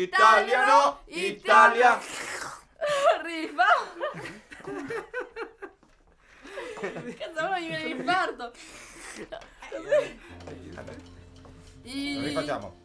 Italia no, Italia. Rifa. Cazzo, uno gli viene l'infarto. Rifacciamo.